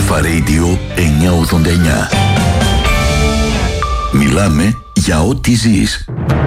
Αλφα Radio 989. Μιλάμε για ό,τι ζεις.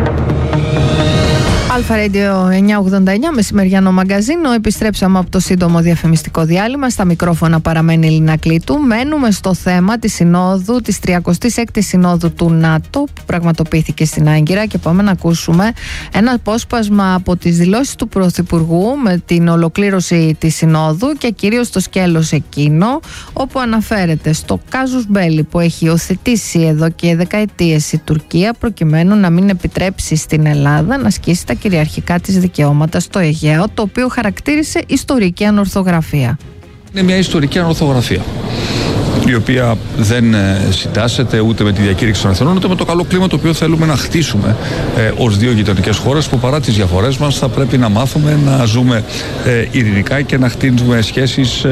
Αλφα Radio 989, μεσημεριανό μαγκαζίνο. Επιστρέψαμε από το σύντομο διαφημιστικό διάλειμμα. Στα μικρόφωνα παραμένει η Λίνα Κλήτου. Μένουμε στο θέμα της συνόδου, της 36ης συνόδου του ΝΑΤΟ, που πραγματοποιήθηκε στην Άγκυρα, και πάμε να ακούσουμε ένα απόσπασμα από τις δηλώσεις του Πρωθυπουργού με την ολοκλήρωση της συνόδου και κυρίως το σκέλος εκείνο όπου αναφέρεται στο κάζους μπέλι που έχει υιοθετήσει εδώ και δεκαετίες η Τουρκία, προκειμένου να μην επιτρέψει στην Ελλάδα να ασκήσει τα κυριαρχικά της δικαιώματα στο Αιγαίο, το οποίο χαρακτήρισε ιστορική ανορθογραφία. Είναι μια ιστορική ανορθογραφία, η οποία δεν συντάσσεται ούτε με τη διακήρυξη των Αθηνών, ούτε με το καλό κλίμα το οποίο θέλουμε να χτίσουμε ως δύο γειτονικές χώρες που, παρά τις διαφορές μας, θα πρέπει να μάθουμε να ζούμε ειρηνικά και να χτίσουμε σχέσεις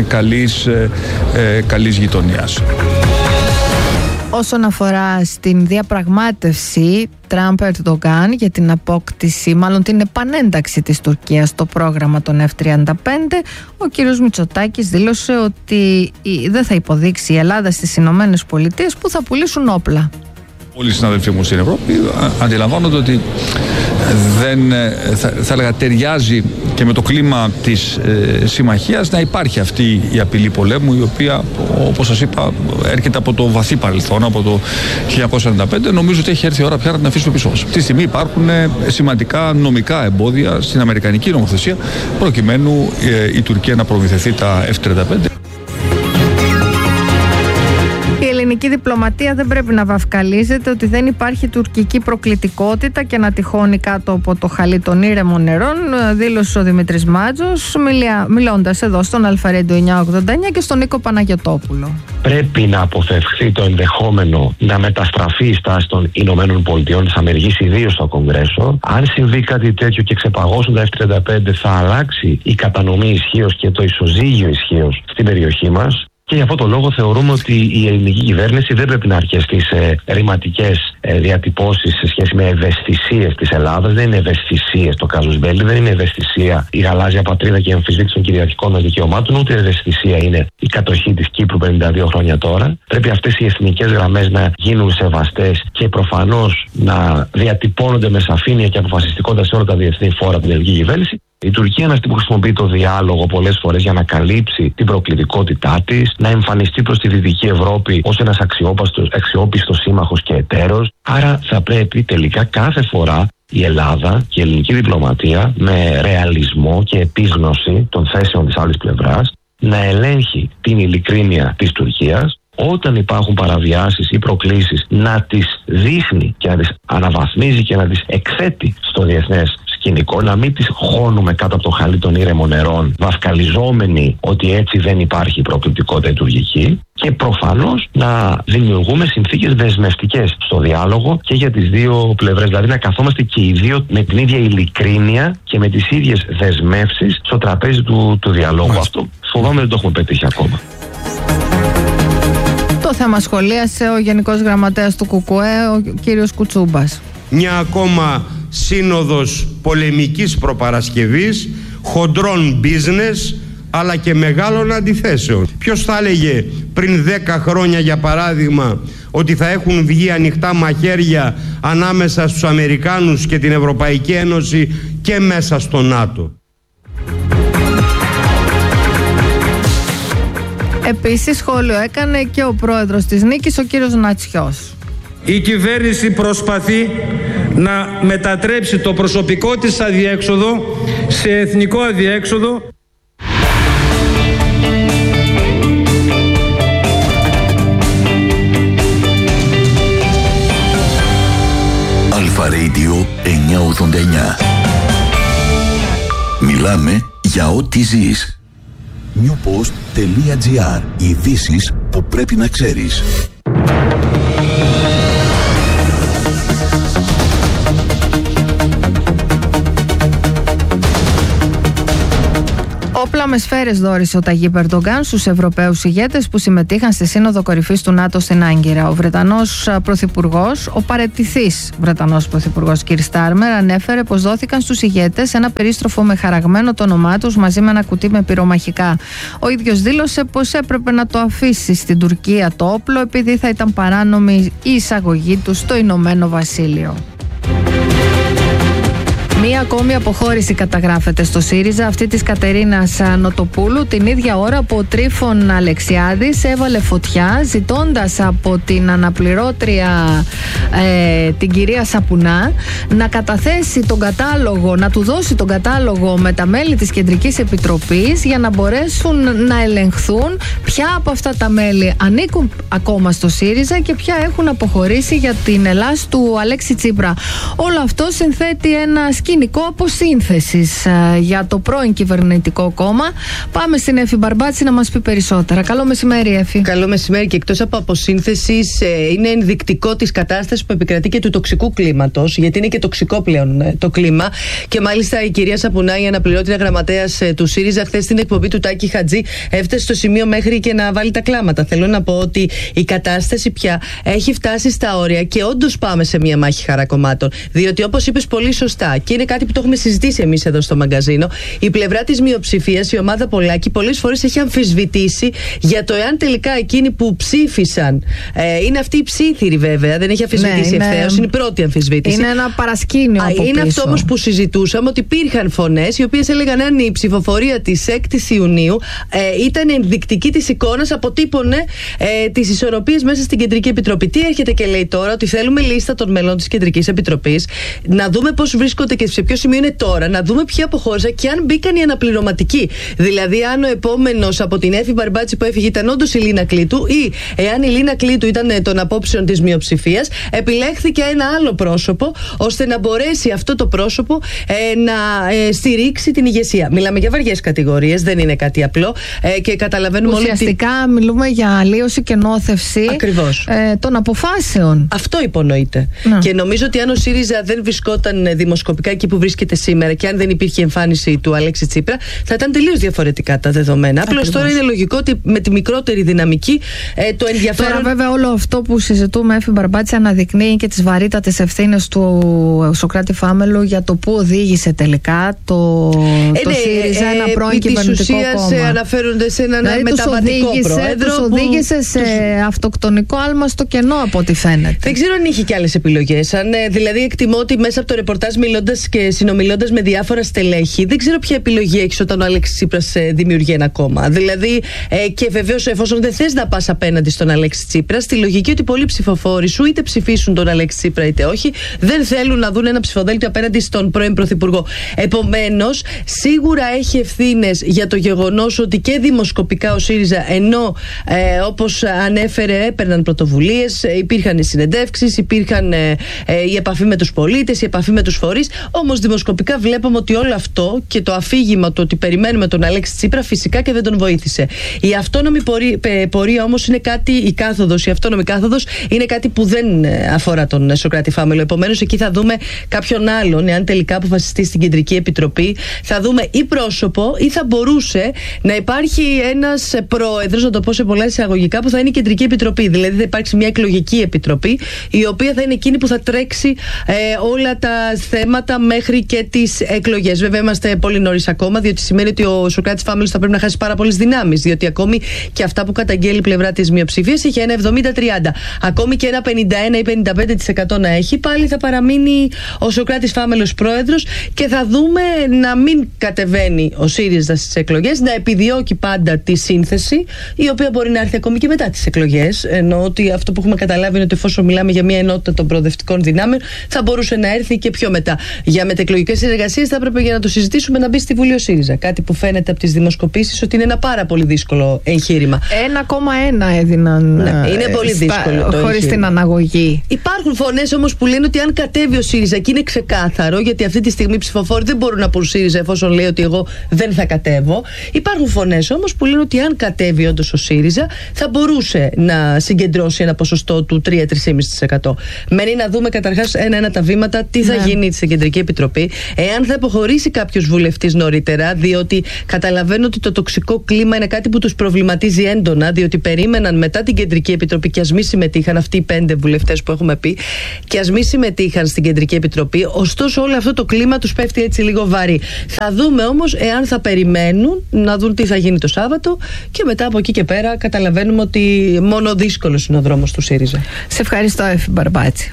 καλής γειτονίας. Όσον αφορά στην διαπραγμάτευση Τραμπ-Ερντογκάν για την απόκτηση, μάλλον την επανένταξη της Τουρκίας στο πρόγραμμα των F-35, ο κύριος Μητσοτάκης δήλωσε ότι δεν θα υποδείξει η Ελλάδα στις Ηνωμένες Πολιτείες που θα πουλήσουν όπλα. Όλοι οι συναδελφοί μου στην Ευρώπη αντιλαμβάνονται ότι δεν θα έλεγα ταιριάζει και με το κλίμα της συμμαχίας να υπάρχει αυτή η απειλή πολέμου, η οποία, όπως σας είπα, έρχεται από το βαθύ παρελθόν, από το 1945. Νομίζω ότι έχει έρθει η ώρα πια να την αφήσουμε πίσω μας. Αυτή τη στιγμή υπάρχουν σημαντικά νομικά εμπόδια στην αμερικανική νομοθεσία προκειμένου η Τουρκία να προμηθευτεί τα F-35. Η ελληνική διπλωματία δεν πρέπει να βαφκαλίζεται ότι δεν υπάρχει τουρκική προκλητικότητα και να τυχώνει κάτω από το χαλί των ήρεμων νερών, δήλωσε ο Δημήτρης Μάτζος, μιλώντας εδώ στον Αλφα Radio 989 και στον Νίκο Παναγιωτόπουλο. Πρέπει να αποφευχθεί το ενδεχόμενο να μεταστραφεί η στάση των Ηνωμένων Πολιτειών, θα μεργήσει ιδίως στο Κογκρέσο. Αν συμβεί κάτι τέτοιο και ξεπαγώσουν τα F-35, θα αλλάξει η κατανομή ισχύως και το ισοζύγιο ισχύως στην περιοχή μας. Και για αυτόν τον λόγο θεωρούμε ότι η ελληνική κυβέρνηση δεν πρέπει να αρκεστεί σε ρηματικές διατυπώσεις σε σχέση με ευαισθησίες της Ελλάδας. Δεν είναι ευαισθησίες το κάζους μπέλι, δεν είναι ευαισθησία η γαλάζια πατρίδα και η αμφισβήτηση των κυριαρχικών δικαιωμάτων, ούτε ευαισθησία είναι η κατοχή της Κύπρου 52 χρόνια τώρα. Πρέπει αυτές οι εθνικές γραμμές να γίνουν σεβαστές και προφανώς να διατυπώνονται με σαφήνεια και αποφασιστικότητα σε όλα τα διεθνή φόρα από την ελληνική κυβέρνηση. Η Τουρκία είναι αυτή που χρησιμοποιεί το διάλογο πολλές φορές για να καλύψει την προκλητικότητά της, να εμφανιστεί προς τη Δυτική Ευρώπη ως ένας αξιόπιστος σύμμαχος και εταίρος. Άρα θα πρέπει τελικά κάθε φορά η Ελλάδα και η ελληνική διπλωματία με ρεαλισμό και επίγνωση των θέσεων της άλλης πλευράς να ελέγχει την ειλικρίνεια της Τουρκίας. Όταν υπάρχουν παραβιάσεις ή προκλήσεις να τις δείχνει και να τις αναβαθμίζει και να τις εκθέτει στο διεθνές σκηνικό, να μην τις χώνουμε κάτω από το χαλί των ήρεμων νερών, βαφκαλιζόμενοι ότι έτσι δεν υπάρχει προκλητικότητα τουρκική, και προφανώς να δημιουργούμε συνθήκες δεσμευτικές στο διάλογο και για τις δύο πλευρές. Δηλαδή να καθόμαστε και οι δύο με την ίδια ειλικρίνεια και με τις ίδιες δεσμεύσεις στο τραπέζι του διαλόγου. Αυτό φοβάμαι δεν το έχουμε πετύχει ακόμα. Το θέμα σχολίασε ο Γενικός Γραμματέας του ΚΚΕ, ο κύριος Κουτσούμπας. Μια ακόμα σύνοδος πολεμικής προπαρασκευής, χοντρών business, αλλά και μεγάλων αντιθέσεων. Ποιος θα έλεγε πριν 10 χρόνια, για παράδειγμα, ότι θα έχουν βγει ανοιχτά μαχαίρια ανάμεσα στους Αμερικάνους και την Ευρωπαϊκή Ένωση και μέσα στο ΝΑΤΟ. Επίσης σχόλιο έκανε και ο πρόεδρος της Νίκης, ο κύριος Νατσιός. Η κυβέρνηση προσπαθεί να μετατρέψει το προσωπικό της αδιέξοδο σε εθνικό αδιέξοδο. Αλφα Radio 989. Μιλάμε για ό,τι ζεις. newpost.gr. Ειδήσεις που πρέπει να ξέρεις. Όπλα με σφαίρες δώρισε ο Ταγίπ Ερντογκάν στους Ευρωπαίους ηγέτες που συμμετείχαν στη Σύνοδο Κορυφής του ΝΑΤΟ στην Άγκυρα. Ο Βρετανός Πρωθυπουργός, ο παραιτηθής Βρετανός Πρωθυπουργός Κιρ Στάρμερ, ανέφερε πως δόθηκαν στους ηγέτες ένα περίστροφο με χαραγμένο το όνομά τους μαζί με ένα κουτί με πυρομαχικά. Ο ίδιος δήλωσε πως έπρεπε να το αφήσει στην Τουρκία το όπλο επειδή θα ήταν παράνομη η εισαγωγή του στο Ηνωμένο Βασίλειο. Μία ακόμη αποχώρηση καταγράφεται στο ΣΥΡΙΖΑ, αυτή της Κατερίνας Νοτοπούλου, την ίδια ώρα που ο Τρίφων Αλεξιάδης έβαλε φωτιά ζητώντας από την αναπληρώτρια την κυρία Σαπουνά να καταθέσει τον κατάλογο, να του δώσει τον κατάλογο με τα μέλη της Κεντρικής Επιτροπής για να μπορέσουν να ελεγχθούν ποια από αυτά τα μέλη ανήκουν ακόμα στο ΣΥΡΙΖΑ και ποια έχουν αποχωρήσει για την Ελλάς του Αλέξη Τσίπρα. Όλο αυτό συνθέτει ένα σκηνικό αποσύνθεσης για το πρώην κυβερνητικό κόμμα. Πάμε στην Εφη Μπαρμπάτση να μας πει περισσότερα. Καλό μεσημέρι, Εφη. Καλό μεσημέρι, και εκτός από αποσύνθεσης είναι ενδεικτικό της κατάστασης που επικρατεί και του τοξικού κλίματος, γιατί είναι και τοξικό πλέον το κλίμα. Και μάλιστα η κυρία Σαπουνά, η αναπληρώτρια γραμματέας του ΣΥΡΙΖΑ, χθες στην εκπομπή του Τάκη Χατζή έφτασε στο σημείο μέχρι και να βάλει τα κλάματα. Θέλω να πω ότι η κατάσταση πια έχει φτάσει στα όρια και όντως πάμε σε μια μάχη χαρακομμάτων. Διότι, όπως είπες πολύ σωστά, και είναι κάτι που το έχουμε συζητήσει εμείς εδώ στο μαγκαζίνο, η πλευρά της μειοψηφίας, η ομάδα Πολάκη, πολλές φορές έχει αμφισβητήσει για το εάν τελικά εκείνοι που ψήφισαν, είναι αυτοί οι ψήθυροι βέβαια, δεν έχει αμφισβητήσει ευθέως, είναι η πρώτη αμφισβήτηση. Είναι ένα παρασκήνιο από είναι πίσω. Αυτό όμως που συζητούσαμε, ότι υπήρχαν φωνές οι οποίες έλεγαν αν η ψηφοφορία της 6ης Ιουνίου ήταν ενδεικτική της εικόνας, αποτύπωνε τις ισορροπίες μέσα στην Κεντρική Επιτροπή. Τι έρχεται και λέει τώρα? Ότι θέλουμε λίστα των μελών της Κεντρικής Επιτροπής, να δούμε πώς βρίσκονται και σε ποιο σημείο είναι τώρα, να δούμε ποιοι αποχώρησαν και αν μπήκαν οι αναπληρωματικοί. Δηλαδή, αν ο επόμενος από την Εφη Μπαρμπάτση που έφυγε ήταν όντως η Λίνα Κλήτου, ή εάν η Λίνα Κλήτου ήταν των απόψεων της μειοψηφίας, επιλέχθηκε ένα άλλο πρόσωπο, ώστε να μπορέσει αυτό το πρόσωπο να στηρίξει την ηγεσία. Μιλάμε για βαριές κατηγορίες, δεν είναι κάτι απλό και καταλαβαίνουμε όλοι. Ουσιαστικά μιλούμε για αλλίωση και νόθευση των αποφάσεων. Αυτό υπονοείται. Και νομίζω ότι αν ο ΣΥΡΙΖΑ δεν βρισκόταν δημοσκοπικά εκεί που βρίσκεται σήμερα και αν δεν υπήρχε εμφάνιση του Αλέξη Τσίπρα, θα ήταν τελείως διαφορετικά τα δεδομένα. Απλώς τώρα είναι λογικό ότι με τη μικρότερη δυναμική το ενδιαφέρον. Τώρα, βέβαια, όλο αυτό που συζητούμε, Εφη Μπαρμπάτση, αναδεικνύει και τις βαρύτατες ευθύνες του Σωκράτη Φάμελου για το που οδήγησε τελικά το ΣΥΡΙΖΑ, ένα πρώην κυβερνητικό κόμμα. Αναφέρονται σε έναν μεταβατικό πρόεδρο. Τους οδήγησε σε αυτοκτονικό άλμα στο κενό, από ό,τι φαίνεται. Δεν ξέρω αν είχε και άλλες επιλογές. Δηλαδή, εκτιμώ ότι μέσα από το ρεπορτάζ, μιλώντας και συνομιλώντας με διάφορα στελέχη, δεν ξέρω ποια επιλογή έχεις όταν ο Αλέξης Τσίπρας δημιουργεί ένα κόμμα. Δηλαδή, και βεβαίως, εφόσον δεν θες να πας απέναντι στον Αλέξη Τσίπρα, στη λογική ότι πολλοί ψηφοφόροι σου είτε ψηφίσουν τον Αλέξη Τσίπρα είτε όχι, δεν θέλουν να δουν ένα ψηφοδέλτιο απέναντι στον πρώην Πρωθυπουργό. Επομένως, σίγουρα έχει ευθύνες για το γεγονός ότι και δημοσκοπικά ο ΣΥΡΙΖΑ, ενώ όπως ανέφερε, έπαιρναν πρωτοβουλίες, υπήρχαν συνεντεύξεις, υπήρχαν η επαφή με τους πολίτες, η επαφή με τους φορείς. Όμως δημοσκοπικά βλέπαμε ότι όλο αυτό και το αφήγημα του ότι περιμένουμε τον Αλέξη Τσίπρα φυσικά και δεν τον βοήθησε. Η αυτόνομη πορεία όμως είναι κάτι, η αυτόνομη κάθοδος είναι κάτι που δεν αφορά τον Σωκράτη Φάμελο. Επομένως, εκεί θα δούμε κάποιον άλλον, εάν τελικά αποφασιστεί στην Κεντρική Επιτροπή, θα δούμε ή πρόσωπο ή θα μπορούσε να υπάρχει ένας πρόεδρος, να το πω σε πολλά εισαγωγικά, που θα είναι η Κεντρική Επιτροπή. Δηλαδή θα υπάρξει μια εκλογική επιτροπή, η οποία θα είναι εκείνη που θα τρέξει όλα τα θέματα μέχρι και τις εκλογές. Βέβαια, είμαστε πολύ νωρίς ακόμα, διότι σημαίνει ότι ο Σωκράτης Φάμελος θα πρέπει να χάσει πάρα πολλές δυνάμεις. Διότι ακόμη και αυτά που καταγγέλει η πλευρά της μειοψηφίας είχε ένα 70-30. Ακόμη και ένα 51 ή 55% να έχει, πάλι θα παραμείνει ο Σωκράτης Φάμελος πρόεδρος και θα δούμε να μην κατεβαίνει ο ΣΥΡΙΖΑ στις εκλογές, να επιδιώκει πάντα τη σύνθεση, η οποία μπορεί να έρθει ακόμη και μετά τις εκλογές. Ενώ ότι αυτό που έχουμε καταλάβει είναι ότι εφόσον μιλάμε για μια ενότητα των προοδευτικών δυνάμεων, θα μπορούσε να έρθει και πιο μετά. Για μετεκλογικές συνεργασίες θα έπρεπε, για να το συζητήσουμε, να μπει στη Βουλή ο ΣΥΡΙΖΑ. Κάτι που φαίνεται από τις δημοσκοπήσεις ότι είναι ένα πάρα πολύ δύσκολο εγχείρημα. 1,1 έδιναν. Ναι, είναι πολύ δύσκολο. Χωρίς την αναγωγή. Υπάρχουν φωνές όμως που λένε ότι αν κατέβει ο ΣΥΡΙΖΑ, και είναι ξεκάθαρο, γιατί αυτή τη στιγμή οι ψηφοφόροι δεν μπορούν να πούν ΣΥΡΙΖΑ εφόσον λέει ότι εγώ δεν θα κατέβω. Υπάρχουν φωνές όμως που λένε ότι αν κατέβει πιστεύει όντως ο ΣΥΡΙΖΑ, θα μπορούσε να συγκεντρώσει ένα ποσοστό του 3-3,5%. Μένει να δούμε καταρχάς ένα-ένα τα βήματα τι θα γίνει στην Κεντρική Επιτροπή, εάν θα αποχωρήσει κάποιος βουλευτής νωρίτερα, διότι καταλαβαίνω ότι το τοξικό κλίμα είναι κάτι που τους προβληματίζει έντονα, διότι περίμεναν μετά την Κεντρική Επιτροπή και ας μη συμμετείχαν αυτοί οι 5 βουλευτές που έχουμε πει, και ας μη συμμετείχαν στην Κεντρική Επιτροπή. Ωστόσο, όλο αυτό το κλίμα τους πέφτει έτσι λίγο βαρύ. Θα δούμε όμως εάν θα περιμένουν να δουν τι θα γίνει το Σάββατο, και μετά από εκεί και πέρα καταλαβαίνουμε ότι μόνο δύσκολος είναι ο δρόμος του ΣΥΡΙΖΑ. Σε ευχαριστώ, Εφη Μπαρμπάτση.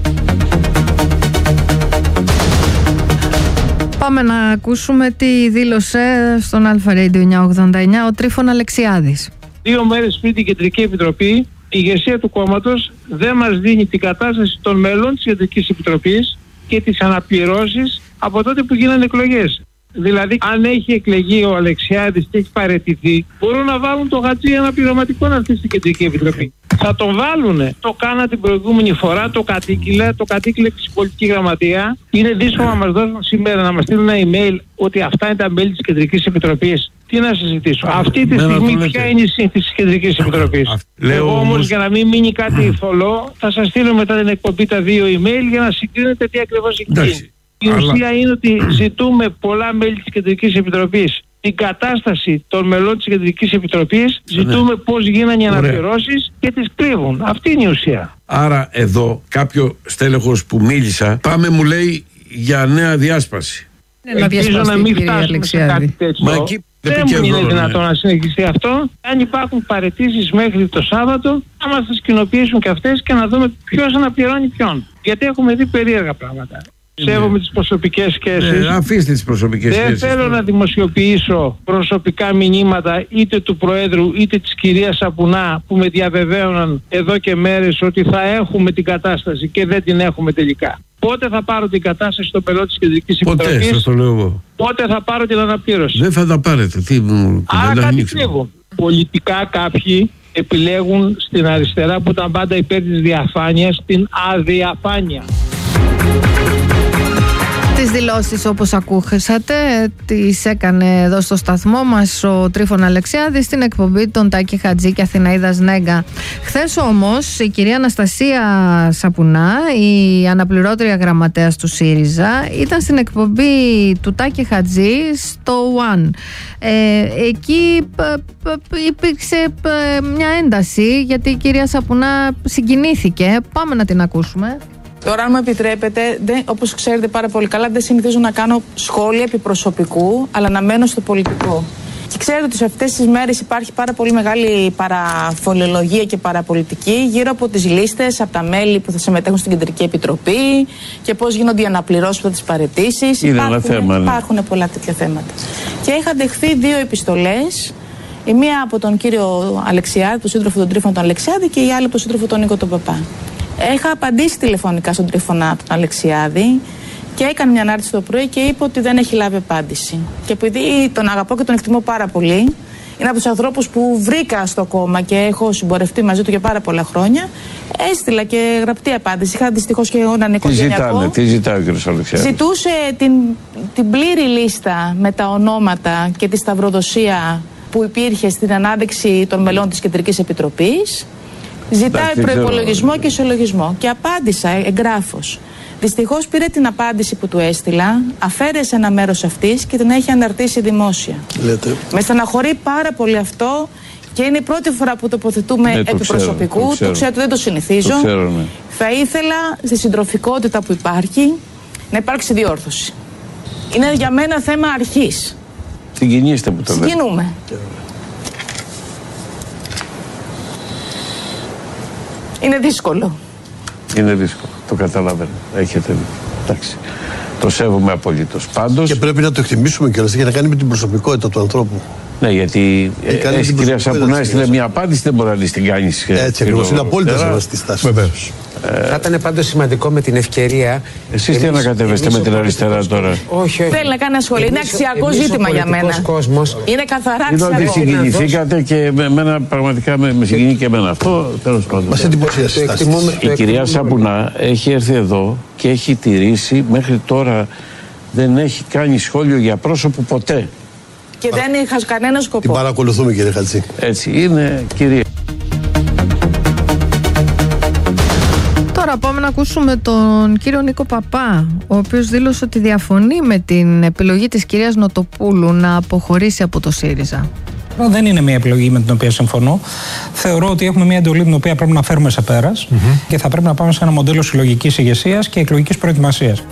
Πάμε να ακούσουμε τι δήλωσε στον Αλφα Radio 989 ο Τρίφων Αλεξιάδης. 2 μέρες πριν την Κεντρική Επιτροπή, η ηγεσία του κόμματος δεν μας δίνει την κατάσταση των μελών της Κεντρικής Επιτροπής και τις αναπληρώσεις από τότε που γίνανε εκλογές. Δηλαδή, αν έχει εκλεγεί ο Αλεξιάδης και έχει παραιτηθεί, μπορούν να βάλουν το Χατζή αναπληρωματικό να έρθει στην Κεντρική Επιτροπή. Θα τον βάλουνε. Το κάνα την προηγούμενη φορά, το κατήγγειλε στην πολιτική γραμματεία. Είναι δύσκολο να μας δώσουν σήμερα, να μας στείλουν ένα email ότι αυτά είναι τα μέλη της Κεντρικής Επιτροπής. Τι να συζητήσω. Αυτή τη στιγμή ποια είναι η σύνθεση της Κεντρικής Επιτροπής. Εγώ όμως, για να μην μείνει κάτι θολό, θα σας στείλω μετά την εκπομπή τα 2 email για να συγκρίνετε τι ακριβώς έχει γίνει. Η ουσία είναι ότι ζητούμε πολλά μέλη της Κεντρικής Επιτροπής την κατάσταση των μελών της Κεντρικής Επιτροπής, ζητούμε πώς γίνανε οι αναπληρώσεις και τις κρύβουν. Αυτή είναι η ουσία. Άρα εδώ κάποιο στέλεχος που μίλησα, πάμε μου λέει για νέα διάσπαση. Ελπίζω να μην φτάσουμε σε κάτι τέτοιο. Μα εκεί δεν είναι δυνατόν να συνεχιστεί αυτό. Αν υπάρχουν παραιτήσεις μέχρι το Σάββατο, θα μας τις κοινοποιήσουν και αυτές και να δούμε ποιος αναπληρώνει ποιον. Γιατί έχουμε δει περίεργα πράγματα. Σέβομαι τις προσωπικές σχέσεις. Αφήστε τις προσωπικές σχέσεις. Δεν θέλω να δημοσιοποιήσω προσωπικά μηνύματα είτε του Προέδρου είτε της κυρίας Σαπουνά που με διαβεβαίωναν εδώ και μέρες ότι θα έχουμε την κατάσταση και δεν την έχουμε τελικά. Πότε θα πάρω την κατάσταση στο μελών της Κεντρικής Επιτροπής? Ποτέ, σας το λέω εγώ. Πότε θα πάρω την αναπλήρωση? Δεν θα τα πάρετε. Άρα κάτι κρύβουν. Πολιτικά κάποιοι επιλέγουν στην αριστερά που ήταν πάντα υπέρ της διαφάνειας την αδιαφάνεια. Τις δηλώσεις, όπως ακούσατε, τις έκανε εδώ στο σταθμό μας ο Τρίφων Αλεξιάδης στην εκπομπή των Τάκη Χατζή και Αθηναίδας Νέγκα. Χθες όμως η κυρία Αναστασία Σαπουνά, η αναπληρώτρια γραμματέας του ΣΥΡΙΖΑ, ήταν στην εκπομπή του Τάκη Χατζή στο One. Εκεί υπήρξε μια ένταση γιατί η κυρία Σαπουνά συγκινήθηκε. Πάμε να την ακούσουμε. Τώρα, αν μου επιτρέπετε, όπως ξέρετε πάρα πολύ καλά, δεν συνηθίζω να κάνω σχόλια επί προσωπικού, αλλά να μένω στο πολιτικό. Και ξέρετε ότι σε αυτές τις μέρες υπάρχει πάρα πολύ μεγάλη παραφολολογία και παραπολιτική γύρω από τις λίστες, από τα μέλη που θα συμμετέχουν στην Κεντρική Επιτροπή και πώς γίνονται οι αναπληρώσεις από τις παραιτήσεις. Υπάρχουν πολλά τέτοια θέματα. Και είχαν δεχθεί 2 επιστολές. Η μία από τον κύριο Αλεξιάδη, τον σύντροφο των Τρίφων τον Αλεξιάδη, και η άλλη από τον σύντροφο τον Νίκο τον Παπά. Είχα απαντήσει τηλεφωνικά στον Τρίφωνα τον Αλεξιάδη και έκανε μια ανάρτηση το πρωί και είπε ότι δεν έχει λάβει απάντηση. Και επειδή τον αγαπώ και τον εκτιμώ πάρα πολύ, είναι από τους ανθρώπους που βρήκα στο κόμμα και έχω συμπορευτεί μαζί του για πάρα πολλά χρόνια, έστειλα και γραπτή απάντηση. Είχα δυστυχώς και έναν οικογενειακό. Τι ζητάει ο κ. Αλεξιάδη? Ζητούσε την πλήρη λίστα με τα ονόματα και τη σταυροδοσία που υπήρχε στην ανάδειξη των μελών της Κεντρικής Επιτροπής. Ζητάει προϋπολογισμό και ισολογισμό. Και απάντησα εγγράφως. Δυστυχώς πήρε την απάντηση που του έστειλα, αφαίρεσε ένα μέρος αυτής και την έχει αναρτήσει δημόσια. Λέτε. Με στεναχωρεί πάρα πολύ αυτό και είναι η πρώτη φορά που τοποθετούμε επί προσωπικού. Το ξέρω, δεν το συνηθίζω. Ναι. Θα ήθελα στη συντροφικότητα που υπάρχει να υπάρξει διόρθωση. Είναι για μένα θέμα αρχής. Συγκινήστε που το λέτε. Συγκινούμε. Είναι δύσκολο. Είναι δύσκολο. Το καταλαβαίνω. Έχετε. Εντάξει. Το σέβομαι απολύτως. Πάντως. Και πρέπει να το εκτιμήσουμε κιόλας. Έχει να κάνει με την προσωπικότητα του ανθρώπου. Ναι, γιατί η κυρία Σαπουνά έστειλε μια απάντηση, δεν μπορεί να την κάνει. Έτσι ακριβώς. Είναι απόλυτα σεβαστή στάση. Βεβαίως. Θα ήταν πάντως σημαντικό με την ευκαιρία. Εσείς τι ανακατεύεστε με την αριστερά τώρα? Όχι. Θέλει να κάνει ένα σχόλιο. Είναι αξιακό ζήτημα για μένα. Είναι καθαρά αξιακό. Είναι ότι συγκινηθήκατε και εμένα πραγματικά με συγκινεί και εμένα αυτό. Τέλος πάντων. Μας εντυπωσίασε η στάση. Η κυρία Σαπουνά έχει έρθει εδώ και έχει τηρήσει, μέχρι τώρα δεν έχει κάνει σχόλιο για πρόσωπο ποτέ. Και δεν είχα κανένα σκοπό. Την παρακολουθούμε, κύριε Χατζή. Έτσι είναι, κυρία. Τώρα πάμε να ακούσουμε τον κύριο Νίκο Παπά, ο οποίος δήλωσε ότι διαφωνεί με την επιλογή της κυρίας Νοτοπούλου να αποχωρήσει από το ΣΥΡΙΖΑ. Δεν είναι μια επιλογή με την οποία συμφωνώ. Θεωρώ ότι έχουμε μια εντολή την οποία πρέπει να φέρουμε σε πέρας και θα πρέπει να πάμε σε ένα μοντέλο συλλογικής ηγεσίας και εκλογικής προετοιμασίας.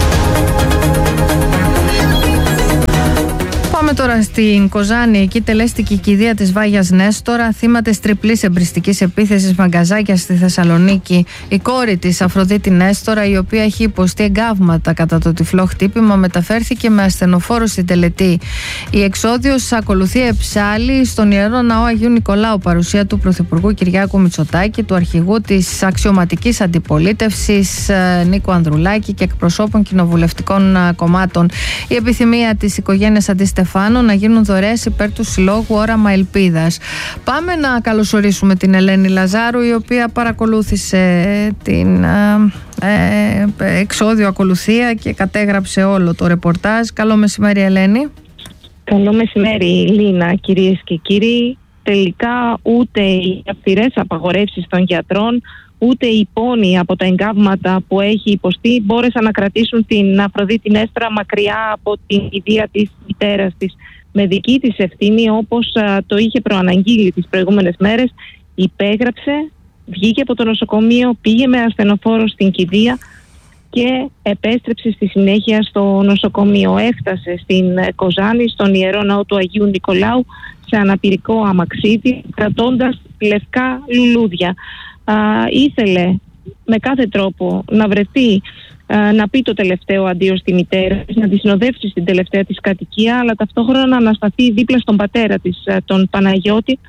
Πάμε τώρα στην Κοζάνη. Εκεί τελέστηκε η κηδεία της Βάγιας Νέστορα, θύμα της τριπλής εμπριστικής επίθεσης μαγκαζάκια στη Θεσσαλονίκη. Η κόρη της, Αφροδίτη Νέστορα, η οποία έχει υποστεί εγκάβματα κατά το τυφλό χτύπημα, μεταφέρθηκε με ασθενοφόρο στην τελετή. Η εξόδιος ακολουθεί εψάλη στον Ιερό Ναό Αγίου Νικολάου, παρουσία του Πρωθυπουργού Κυριάκου Μητσοτάκη, του αρχηγού της αξιωματικής αντιπολίτευσης Νίκου Ανδρουλάκη και εκπροσώπων κοινοβουλευτικών κομμάτων. Η επιθυμία της οικογένειας Αντιστεφάνου να γίνουν δωρεές υπέρ του Συλλόγου Όραμα Ελπίδας. Πάμε να καλωσορίσουμε την Ελένη Λαζάρου, η οποία παρακολούθησε την εξόδιο ακολουθία και κατέγραψε όλο το ρεπορτάζ. Καλό μεσημέρι, Ελένη. Καλό μεσημέρι, Λίνα, κυρίες και κύριοι. Τελικά ούτε οι αυστηρές απαγορεύσεις των γιατρών, ούτε οι πόνοι από τα εγκάβματα που έχει υποστεί μπόρεσαν να κρατήσουν την Αφροδίτη Νέστορα μακριά από την κηδεία της μητέρας της. Με δική της ευθύνη, όπως το είχε προαναγγείλει τις προηγούμενες μέρες, υπέγραψε, βγήκε από το νοσοκομείο, πήγε με ασθενοφόρο στην κηδεία και επέστρεψε στη συνέχεια στο νοσοκομείο. Έφτασε στην Κοζάνη, στον Ιερό Ναό του Αγίου Νικολάου, σε αναπηρικό αμαξίδι, κρατώντας λευκά λουλούδια. Ήθελε με κάθε τρόπο να βρεθεί, να πει το τελευταίο αντίο στη μητέρα της, να τη συνοδεύσει στην τελευταία της κατοικία, αλλά ταυτόχρονα να σταθεί δίπλα στον πατέρα της, τον Παναγιώτη,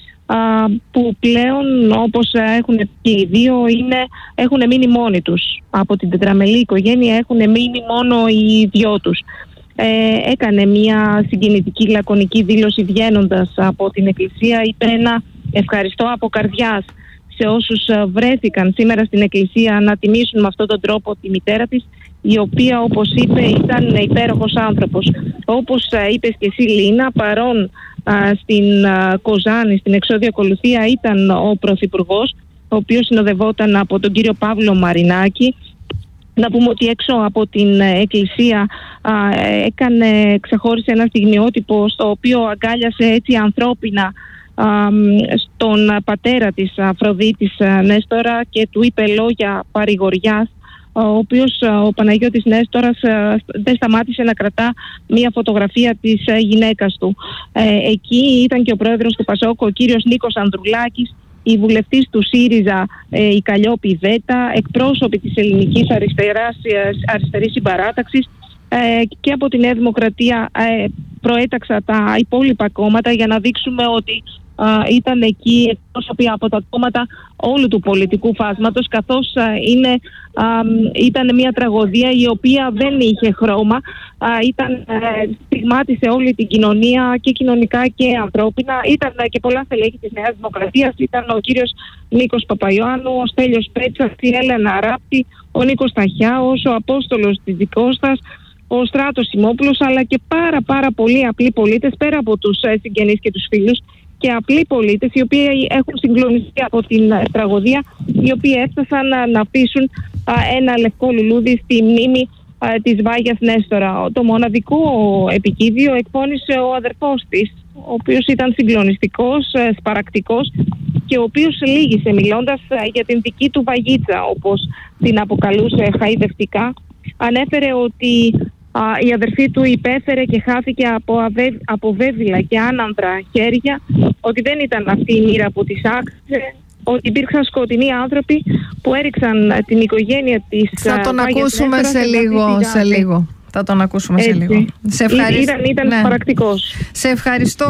που πλέον, όπως έχουν πει οι δύο, έχουν μείνει μόνοι τους. Από την τετραμελή οικογένεια έχουν μείνει μόνο οι δυο τους. Έκανε μια συγκινητική λακωνική δήλωση βγαίνοντας από την εκκλησία. Είπε ένα ευχαριστώ από καρδιάς σε όσους βρέθηκαν σήμερα στην εκκλησία να τιμήσουν με αυτόν τον τρόπο τη μητέρα της, η οποία, όπως είπε, ήταν υπέροχος άνθρωπος. Όπως είπες και εσύ, Λίνα, παρόν στην Κοζάνη, στην εξόδια ακολουθία, ήταν ο Πρωθυπουργός, ο οποίος συνοδευόταν από τον κύριο Παύλο Μαρινάκη. Να πούμε ότι έξω από την εκκλησία ξεχώρισε ένα στιγμιότυπο, στο οποίο αγκάλιασε έτσι ανθρώπινα στον πατέρα της Αφροδίτης Νέστορα και του είπε λόγια παρηγοριάς, ο οποίος, ο Παναγιώτης Νέστορας, δεν σταμάτησε να κρατά μία φωτογραφία της γυναίκας του. Εκεί ήταν και ο πρόεδρος του ΠΑΣΟΚ, ο κύριος Νίκος Ανδρουλάκης, η βουλευτής του ΣΥΡΙΖΑ, η Καλλιόπη Βέτα, εκπρόσωποι της ελληνικής αριστερής συμπαράταξης, και από τη Νέα Δημοκρατία προέταξα τα υπόλοιπα κόμματα για να δείξουμε ότι ήταν εκεί εκπρόσωποι από τα κόμματα όλου του πολιτικού φάσματος, καθώς ήταν μια τραγωδία η οποία δεν είχε χρώμα, στιγμάτισε όλη την κοινωνία και κοινωνικά και ανθρώπινα. Ήταν και πολλά στελέχη της Νέας Δημοκρατίας, ήταν ο κύριος Νίκος Παπαϊωάννου, ο Στέλιος Πέτσας, η Έλενα Ράπτη, ο Νίκος Ταχιάος, ο Απόστολος της Δικώστας, ο Στράτος Σιμόπουλος, αλλά και πάρα πολλοί απλοί πολίτες, πέρα από τους συγγενείς και τους φίλους, και απλοί πολίτες οι οποίοι έχουν συγκλονιστεί από την τραγωδία, οι οποίοι έφτασαν να αφήσουν ένα λευκό λουλούδι στη μνήμη της Βάγιας Νέστορα. Το μοναδικό επικίδιο εκπώνησε ο αδερφός της, ο οποίος ήταν συγκλονιστικός, σπαρακτικός και ο οποίος λύγησε μιλώντας για την δική του βαγίτσα, όπως την αποκαλούσε χαϊδευτικά. Ανέφερε ότι η αδερφή του υπέφερε και χάθηκε από βέβυλα και άνανδρα χέρια, ότι δεν ήταν αυτή η μοίρα που της άξιζε, ότι υπήρξαν σκοτεινοί άνθρωποι που έριξαν την οικογένεια της. Θα τον ακούσουμε σε λίγο. Θα τον ακούσουμε σε λίγο. Σε ευχαριστώ. Ήταν πρακτικός. Σε ευχαριστώ,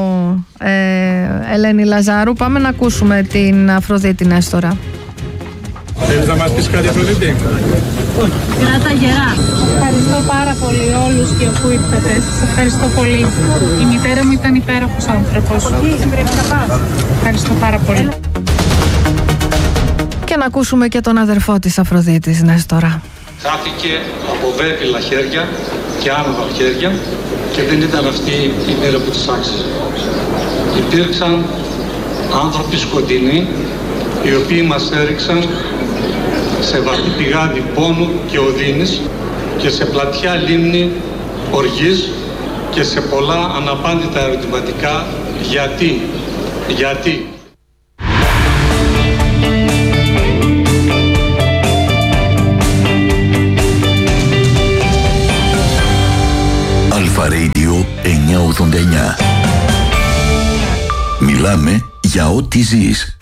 Ελένη Λαζάρου. Πάμε να ακούσουμε την Αφροδίτη Νέστορα. Θέλεις να μας πεις κάτι, Αφροδίτη? Κράτα γερά. Ευχαριστώ πάρα πολύ όλους και που ήρθατε. Σας ευχαριστώ πολύ. Η μητέρα μου ήταν υπέροχος άνθρωπος. Ευχαριστώ πάρα πολύ. Και να ακούσουμε και τον αδερφό της Αφροδίτης Νέστορα. Χάθηκε από βέβυλα χέρια και άνετα χέρια και δεν ήταν αυτή η μέρα που της άξιζε. Υπήρξαν άνθρωποι σκοτεινοί οι οποίοι μας έριξαν σε βαθύ πηγάδι πόνου και οδύνης και σε πλατιά λίμνη οργής και σε πολλά αναπάντητα ερωτηματικά γιατί. Αλφα Radio 989. Μιλάμε για ό,τι ζεις.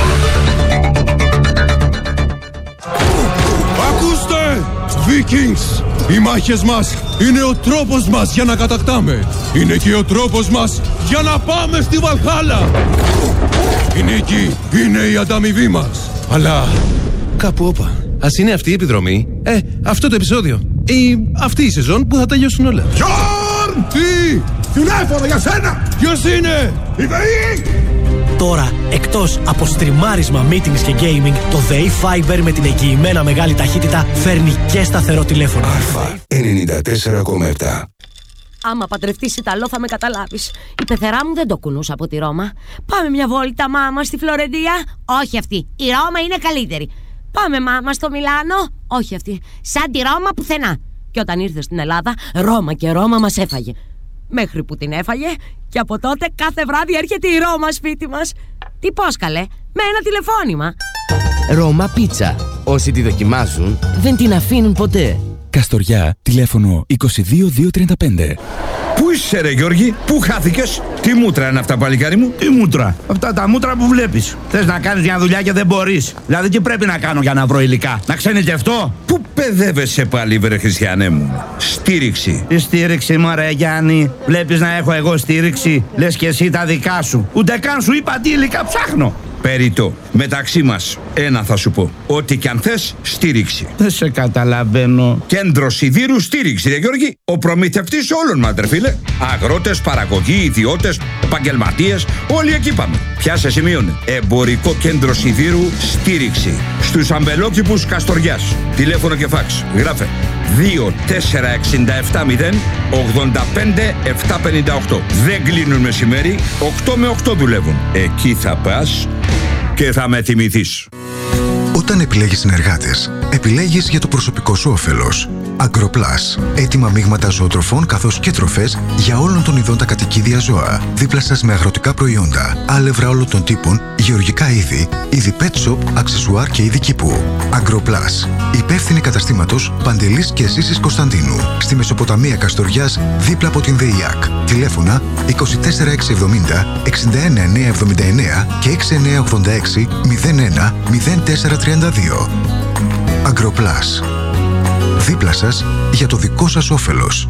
Ακούστε! Vikings! Οι μάχες μας είναι ο τρόπος μας για να κατακτάμε. Είναι και ο τρόπος μας για να πάμε στη Βαλχάλα. Η νίκη είναι η ανταμοιβή μας. Αλλά κάπου όπα. Ας είναι αυτή η επιδρομή, αυτό το επεισόδιο ή αυτή η σεζόν που θα τελειώσουν όλα. Γιόρν! Τι! Τηλέφωνο για σένα! Ποιος είναι? Η ΔΕΗ! Τώρα, εκτός από στριμάρισμα, meetings και gaming, το ΔΕΗ Fiber με την εγγυημένα μεγάλη ταχύτητα φέρνει και σταθερό τηλέφωνο. Αλφα 94,7. Άμα παντρευτείς Ιταλό θα με καταλάβεις. Η πεθερά μου δεν το κουνούσα από τη Ρώμα. Πάμε μια βόλτα, μάμα, στη Φλωρεντία. Όχι αυτή. Η Ρώμα είναι καλύτερη. Πάμε, μάμα, στο Μιλάνο. Όχι αυτή. Σαν τη Ρώμα πουθενά. Και όταν ήρθε στην Ελλάδα, Ρώμα και Ρώμα μας έφαγε. Μέχρι που την έφαγε και από τότε κάθε βράδυ έρχεται η Ρώμα σπίτι μας. Τι πώς καλέ, με ένα τηλεφώνημα. Ρώμα Πίτσα. Όσοι τη δοκιμάζουν δεν την αφήνουν ποτέ. Καστοριά, τηλέφωνο 22235. Πού είσαι ρε Γιώργη, πού χάθηκες? Τι μούτρα είναι αυτά παλικάρι μου? Τι μούτρα? Αυτά τα μούτρα που βλέπεις. Θες να κάνεις μια δουλειά και δεν μπορείς. Δηλαδή τι πρέπει να κάνω για να βρω υλικά? Να ξενιτευτώ? Πού παιδεύεσαι πάλι βρε Χριστιανέ μου? Στήριξη. Τι στήριξη μωρέ Γιάννη? Βλέπεις να έχω εγώ στήριξη? Λες και εσύ τα δικά σου. Ούτε καν σου είπα τι υλικά ψάχνω. Περιττό. Μεταξύ μας, ένα θα σου πω. Ό,τι κι αν θες, στήριξη. Δεν σε καταλαβαίνω. Κέντρο Σιδήρου στήριξη, ρε Γιώργη. Ο προμηθευτής όλων μας, ρε φίλε. Αγρότες, παραγωγοί, ιδιώτες, επαγγελματίες, όλοι εκεί πάμε. Πιάσε σημείωνε. Εμπορικό κέντρο Σιδήρου στήριξη. Στους αμπελόκηπους Καστοριάς. Τηλέφωνο και φάξ. Γράφε 24670 85 758. Δεν κλείνουν μεσημέρι, 8 με 8 δουλεύουν. Εκεί θα πας και θα με θυμηθείς. Όταν επιλέγεις συνεργάτες, επιλέγεις για το προσωπικό σου όφελος. Agroplus. Έτοιμα μείγματα ζωοτροφών καθώς και τροφές για όλων των ειδών τα κατοικίδια ζώα. Δίπλα σας με αγροτικά προϊόντα, άλευρα όλων των τύπων, γεωργικά είδη, είδη pet shop, αξεσουάρ και είδη κήπου. Agroplus. Υπεύθυνη καταστήματος Παντελής και Σύσης Κωνσταντίνου. Στη Μεσοποταμία Καστοριάς, δίπλα από την ΔΕΙΑΚ. Τηλέφωνα 24670 61979 και 6986 01 0432. Agroplus. Δίπλα σας για το δικό σας όφελος.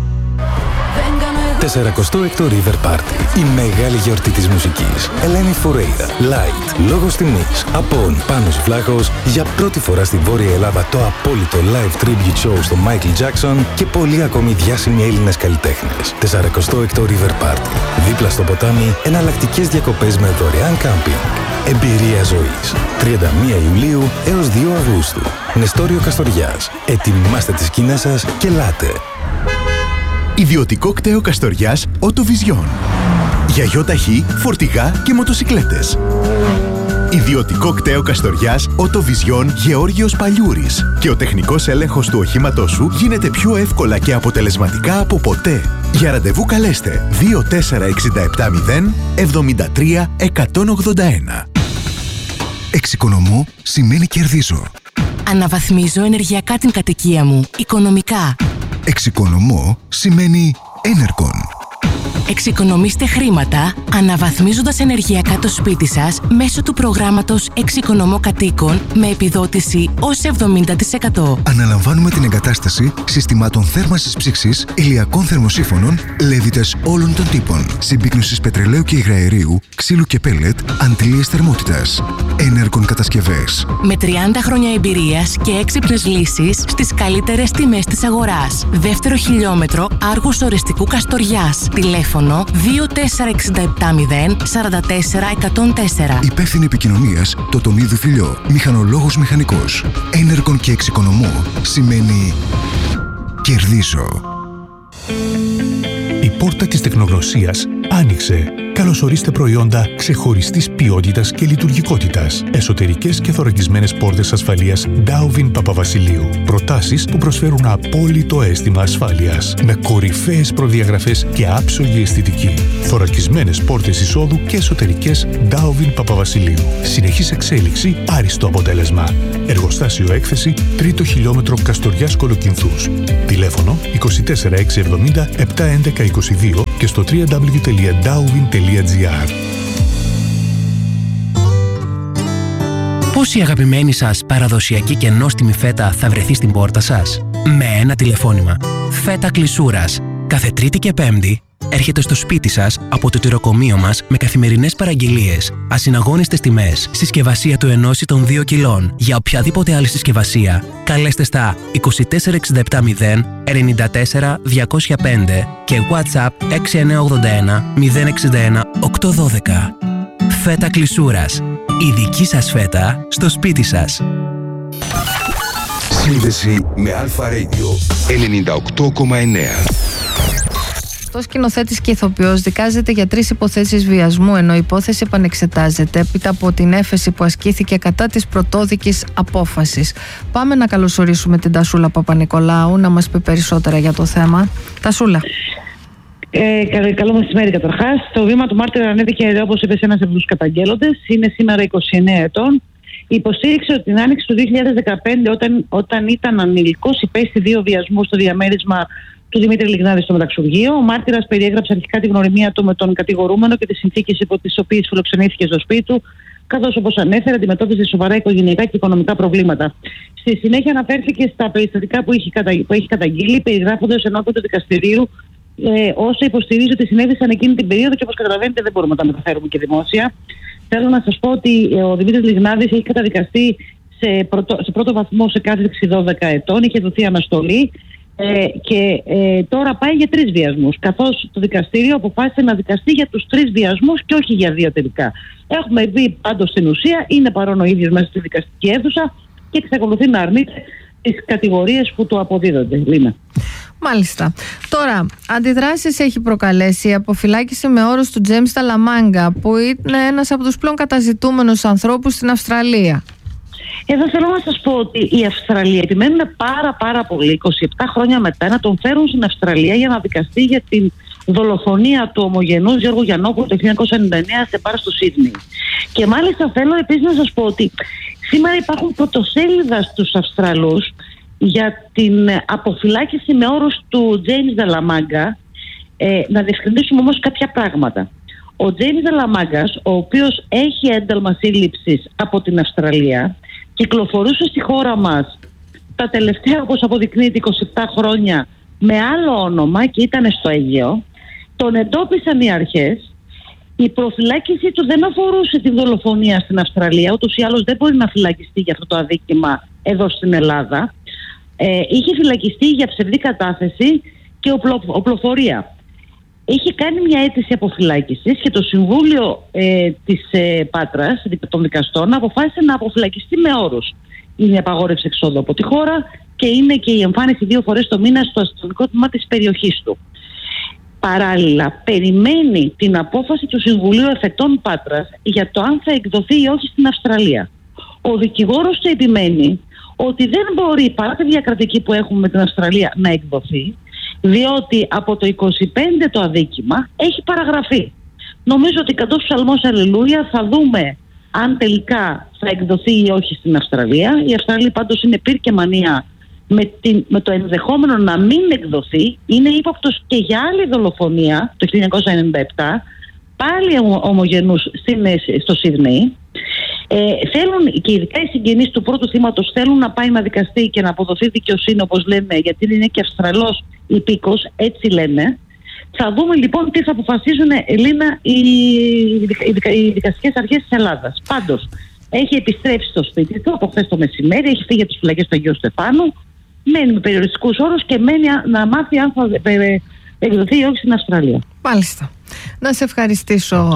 46ο River Party. Η μεγάλη γιορτή της μουσικής. Ελένη Φουρέιρα. Light. Λόγος τιμής. Απόν. Πάνος Βλάχος. Για πρώτη φορά στη Βόρεια Ελλάδα το απόλυτο live tribute show στο Michael Jackson και πολλοί ακόμη διάσημοι Έλληνες καλλιτέχνες. 46ο River Party. Δίπλα στο ποτάμι, εναλλακτικές διακοπές με δωρεάν κάμπινγκ. Εμπειρία ζωής. 31 Ιουλίου έως 2 Αυγούστου. Νεστόριο Καστοριάς. Ετοιμάστε τις σκηνές σας και ελάτε. Ιδιωτικό κτέο Καστοριάς Οτοβιζιόν. Για γιοταχή, φορτηγά και μοτοσικλέτες. Ιδιωτικό κτέο Καστοριάς Οτοβιζιόν Γεώργιος Παλιούρης. Και ο τεχνικός έλεγχος του οχήματός σου γίνεται πιο εύκολα και αποτελεσματικά από ποτέ. Για ραντεβού καλέστε 24670 73 181. Εξοικονομώ σημαίνει κερδίζω. Αναβαθμίζω ενεργειακά την κατοικία μου, οικονομικά. Εξοικονομώ σημαίνει Enercon. Εξοικονομήστε χρήματα αναβαθμίζοντας ενεργειακά το σπίτι σας μέσω του προγράμματος Εξοικονομώ Κατοίκων με επιδότηση ως 70%. Αναλαμβάνουμε την εγκατάσταση συστημάτων θέρμανσης ψήξης, ηλιακών θερμοσύφωνων, λέβητες όλων των τύπων, συμπίκνωσης πετρελαίου και υγραερίου, ξύλου και πέλετ, αντλίες θερμότητας. Enercon κατασκευές. Με 30 χρόνια εμπειρίας και έξυπνες λύσεις στις καλύτερες τιμές της αγοράς. Δεύτερο χιλιόμετρο Άργους Οριστικού Καστοριάς. Τηλέφωνο 24670 44 104. Υπεύθυνη επικοινωνίας Τοτονίδου Φιλιό. Μηχανολόγος μηχανικός. Enercon και εξοικονομώ σημαίνει κερδίζω. πόρτα της τεχνογνωσίας άνοιξε. Καλωσορίστε προϊόντα ξεχωριστής ποιότητας και λειτουργικότητας. Εσωτερικές και θωρακισμένες πόρτες ασφαλείας Dowvin Παπαβασιλείου. Προτάσεις που προσφέρουν απόλυτο αίσθημα ασφάλειας. Με κορυφαίες προδιαγραφές και άψογη αισθητική. Θωρακισμένες πόρτες εισόδου και εσωτερικές Dowvin Παπαβασιλείου. Συνεχής εξέλιξη, άριστο αποτέλεσμα. Εργοστάσιο έκθεση, 3ο χιλιόμετρο Καστοριάς Κολοκυνθούς. Τηλέφωνο 24670 71122 και στο www.dowvin.gr. Πώς η αγαπημένη σας παραδοσιακή και νόστιμη φέτα θα βρεθεί στην πόρτα σας? Με ένα τηλεφώνημα. Φέτα Κλεισούρας. Κάθε Τρίτη και Πέμπτη έρχεται στο σπίτι σας από το τυροκομείο μας με καθημερινές παραγγελίες, ασυναγώνιστες τιμές, συσκευασία του 1 ή των 2 κιλών. Για οποιαδήποτε άλλη συσκευασία, καλέστε στα 24670 94 205 και WhatsApp 6981 061 812. Φέτα Κλεισούρας. Η δική σας φέτα στο σπίτι σας. Σύνδεση με Αλφα Radio 98,9. Ο σκηνοθέτης και ηθοποιός δικάζεται για 3 υποθέσεις βιασμού, ενώ η υπόθεση επανεξετάζεται έπειτα από την έφεση που ασκήθηκε κατά της πρωτόδικης απόφασης. Πάμε να καλωσορίσουμε την Τασούλα Παπα-Νικολάου να μας πει περισσότερα για το θέμα. Τασούλα. Καλό μεσημέρι καταρχάς. Το βήμα του μάρτυρα ανέβηκε, όπως είπε, ένας από τους καταγγέλλοντες. Είναι σήμερα 29 ετών. Υποστήριξε ότι την άνοιξη του 2015, όταν ήταν ανηλικός, υπέστη 2 βιασμούς στο διαμέρισμα του Δημήτρη Λιγνάδη στο μεταξουργείο. Ο μάρτυρας περιέγραψε αρχικά τη γνωριμία του με τον κατηγορούμενο και τις συνθήκες υπό τις οποίες φιλοξενήθηκε στο σπίτι του, καθώς, όπως ανέφερε, αντιμετώπιζε σοβαρά οικογενειακά και οικονομικά προβλήματα. Στη συνέχεια αναφέρθηκε στα περιστατικά που έχει καταγγείλει, περιγράφοντας ενώπιον του δικαστηρίου όσα υποστηρίζει ότι συνέβησαν εκείνη την περίοδο και, όπως καταλαβαίνετε, δεν μπορούμε να τα μεταφέρουμε και δημόσια. Θέλω να σας πω ότι ο Δημήτρης Λιγνάδης έχει καταδικαστεί σε πρώτο βαθμό σε κάθριξη 12 ετών, είχε δοθεί αναστολή και τώρα πάει για 3 βιασμούς, καθώς το δικαστήριο αποφάσισε να δικαστεί για τους 3 βιασμούς και όχι για 2 τελικά. Έχουμε δει πάντως στην ουσία, είναι παρόν ο ίδιος μέσα στη δικαστική αίθουσα και εξακολουθεί να αρνείται τις κατηγορίες που του αποδίδονται. Λίνα. Μάλιστα. Τώρα, αντιδράσεις έχει προκαλέσει η αποφυλάκηση με όρους του Τζέιμς Ταλαμάγκα, που είναι ένας από τους πλέον καταζητούμενους ανθρώπους στην Αυστραλία. Εδώ θέλω να σας πω ότι οι Αυστραλοί επιμένουν πάρα πολύ, 27 χρόνια μετά, να τον φέρουν στην Αυστραλία για να δικαστεί για την δολοφονία του ομογενούς Γιώργου Γιαννόπουλου το 1999 σε μπαρ στο Σίδνεϊ. Και μάλιστα θέλω επίσης να σας πω ότι σήμερα υπάρχουν πρωτοσέλιδα στους Αυστραλούς για την αποφυλάκηση με όρους του James Dallamaga. Να διευκρινίσουμε όμως κάποια πράγματα. Ο James Dallamaga, ο οποίος έχει ένταλμα σύλληψης από την Αυστραλία, κυκλοφορούσε στη χώρα μας τα τελευταία, όπως αποδεικνύεται, 27 χρόνια με άλλο όνομα και ήταν στο Αίγαιο. Τον εντόπισαν οι αρχές. Η προφυλάκηση του δεν αφορούσε τη δολοφονία στην Αυστραλία, ούτως ή άλλως δεν μπορεί να φυλακιστεί για αυτό το αδίκημα εδώ στην Ελλάδα. Είχε φυλακιστεί για ψευδή κατάθεση και οπλοφορία. Είχε κάνει μια αίτηση αποφυλάκησης και το Συμβούλιο της Πάτρας των δικαστών αποφάσισε να αποφυλακιστεί με όρους. Είναι η απαγόρευση εξόδου από τη χώρα και είναι και η εμφάνιση 2 φορές το μήνα στο αστυνομικό τμήμα της περιοχής του. Παράλληλα, περιμένει την απόφαση του Συμβουλίου Εφετών Πάτρας για το αν θα εκδοθεί ή όχι στην Αυστραλία. Ο δικηγόρος του επιμένει ότι δεν μπορεί, παρά τη διακρατική που έχουμε με την Αυστραλία, να εκδοθεί, διότι από το 25 το αδίκημα έχει παραγραφεί. Νομίζω ότι κατ' ψαλμός αλληλούια θα δούμε αν τελικά θα εκδοθεί ή όχι στην Αυστραλία. Η Αυστραλία πάντως είναι πυρ και μανία με το ενδεχόμενο να μην εκδοθεί. Είναι ύποπτος και για άλλη δολοφονία το 1997, πάλι ομογενούς στο Σίδνεϊ. Θέλουν και ειδικά οι συγγενείς του πρώτου θύματος θέλουν να πάει να δικαστεί και να αποδοθεί δικαιοσύνη, όπως λένε, γιατί είναι και Αυστραλός υπήκος, έτσι λένε. Θα δούμε λοιπόν τι θα αποφασίζουν, Ελίνα, οι δικαστικές αρχές της Ελλάδας. Πάντως, έχει επιστρέψει στο σπίτι του από χθες το μεσημέρι, έχει φύγει από τις φυλακές του Αγίου Στεφάνου, μένει με περιοριστικούς όρους και μένει να μάθει αν θα εκδοθεί ή όχι στην Αυστραλία. Μάλιστα. Να σε ευχαριστήσω,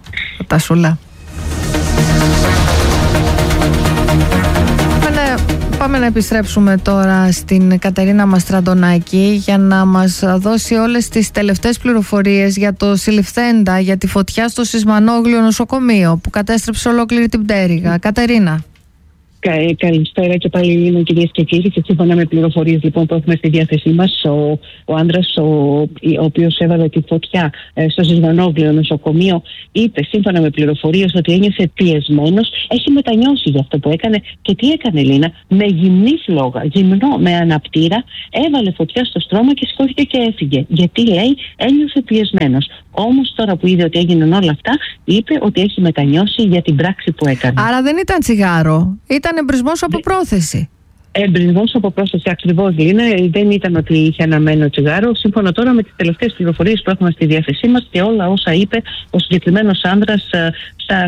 Τασούλα. Πάμε να επιστρέψουμε τώρα στην Κατερίνα Μαστραντονάκη για να μας δώσει όλες τις τελευταίες πληροφορίες για το συλληφθέντα για τη φωτιά στο Σισμανόγλιο νοσοκομείο που κατέστρεψε ολόκληρη την πτέρυγα. Κατερίνα. Καλησπέρα και πάλι, Λίνα, κυρίες και κύριοι. Και σύμφωνα με πληροφορίες λοιπόν που έχουμε στη διάθεσή μας, ο άντρας ο οποίος έβαλε τη φωτιά στο Σισμανόγλιο νοσοκομείο είπε, σύμφωνα με πληροφορίες, ότι ένιωσε πιεσμένος. Έχει μετανιώσει για αυτό που έκανε. Και τι έκανε, Λίνα? Με γυμνή φλόγα, γυμνό, με αναπτήρα, έβαλε φωτιά στο στρώμα και σηκώθηκε και έφυγε. Γιατί, λέει, ένιωσε πιεσμένος. Όμως τώρα που είδε ότι έγιναν όλα αυτά, είπε ότι έχει μετανιώσει για την πράξη που έκανε. Άρα δεν ήταν τσιγάρο, ήταν εμπρισμός από πρόθεση. Εμπρισμός από πρόθεση, ακριβώς, Λίνα. Δεν ήταν ότι είχε αναμένο τσιγάρο. Σύμφωνα τώρα με τις τελευταίες πληροφορίες που έχουμε στη διάθεσή μας και όλα όσα είπε ο συγκεκριμένος άνδρας στα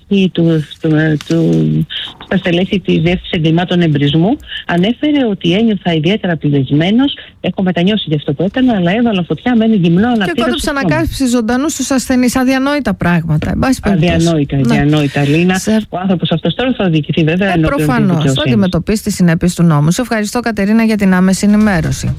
στελέχη της Διεύθυνσης Εγκλημάτων Εμπρισμού, ανέφερε ότι ένιωθα ιδιαίτερα πιεσμένος. Έχω μετανιώσει για αυτό που έκανα, αλλά έβαλα φωτιά με ένα γυμνό αναπτήρα. Και κόντεψε να κάψει ζωντανούς στους ασθενείς. Αδιανόητα πράγματα. Αδιανόητα, Λίνα. Ο άνθρωπος αυτός τώρα θα οδηγηθεί βέβαια. Προφανώς. Θα αντιμετωπίσει τις συνέπειες του νόμου. Σε ευχαριστώ, Κατερίνα, για την άμεση ενημέρωση.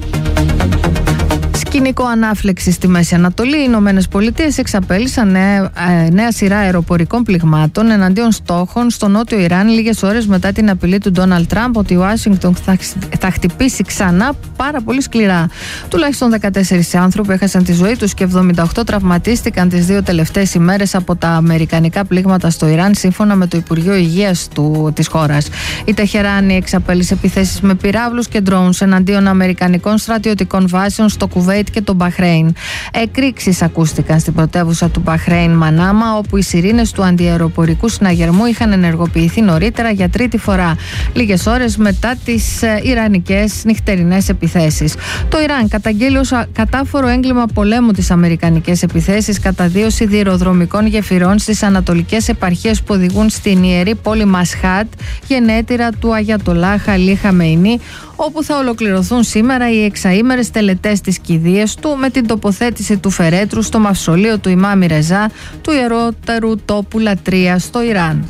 Σκηνικό ανάφλεξη στη Μέση Ανατολή. Οι Ηνωμένες Πολιτείες εξαπέλυσαν νέα σειρά αεροπορικών πληγμάτων εναντίον στόχων στο νότιο Ιράν, λίγες ώρες μετά την απειλή του Ντόναλντ Τραμπ ότι η Ουάσιγκτον θα χτυπήσει ξανά πάρα πολύ σκληρά. Τουλάχιστον 14 άνθρωποι έχασαν τη ζωή τους και 78 τραυματίστηκαν τις 2 τελευταίες ημέρες από τα αμερικανικά πλήγματα στο Ιράν, σύμφωνα με το Υπουργείο Υγείας της χώρας. Η Τεχεράνη εξαπέλυσε επιθέσεις με πυράβλους και drones εναντίον αμερικανικών στρατιωτικών βάσεων στο Κουβέιτ και το Μπαχρέιν. Εκρήξεις ακούστηκαν στην πρωτεύουσα του Μπαχρέιν, Μανάμα, όπου οι σιρήνες του αντιαεροπορικού συναγερμού είχαν ενεργοποιηθεί νωρίτερα για τρίτη φορά, λίγες ώρες μετά τις ιρανικές νυχτερινές επιθέσεις. Το Ιράν καταγγέλει ως κατάφορο έγκλημα πολέμου τις αμερικανικές επιθέσεις κατά 2 σιδηροδρομικών γεφυρών στις ανατολικές επαρχίες που οδηγούν στην ιερή πόλη Μασχάτ, γενέτειρα του Αγιατολάχ Αλί Χαμεϊνί, όπου θα ολοκληρωθούν σήμερα οι εξαήμερες τελετές της κηδείας του με την τοποθέτηση του φερέτρου στο μαυσολείο του Ιμάμ Ρεζά, του ιερότερου τόπου λατρείας στο Ιράν.